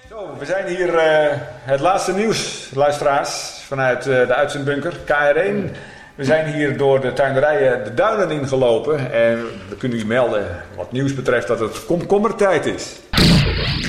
Zo, we zijn hier het laatste nieuws, luisteraars, vanuit de uitzendbunker KR1. We zijn hier door de tuinderijen de duinen ingelopen en we kunnen u melden wat nieuws betreft dat het komkommertijd is.